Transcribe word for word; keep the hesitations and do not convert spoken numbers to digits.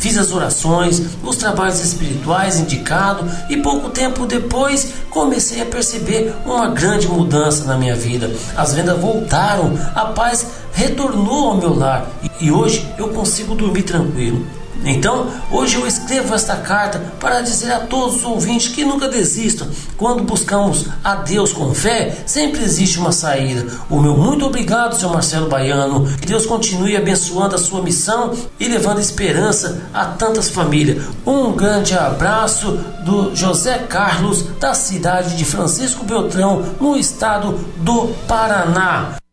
Fiz as orações, os trabalhos espirituais indicados e pouco tempo depois comecei a perceber uma grande mudança na minha vida. As vendas voltaram, a paz retornou ao meu lar e hoje eu consigo dormir tranquilo. Então, hoje eu escrevo esta carta para dizer a todos os ouvintes que nunca desistam. Quando buscamos a Deus com fé, sempre existe uma saída. O meu muito obrigado, senhor Marcelo Baiano. Que Deus continue abençoando a sua missão e levando esperança a tantas famílias. Um grande abraço do José Carlos, da cidade de Francisco Beltrão, no estado do Paraná.